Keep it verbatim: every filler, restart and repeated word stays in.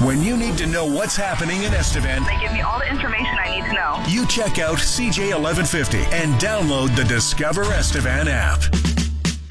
When you need to know what's happening in Estevan, They give me all the information I need to know. you check out C J eleven fifty and download the Discover Estevan app.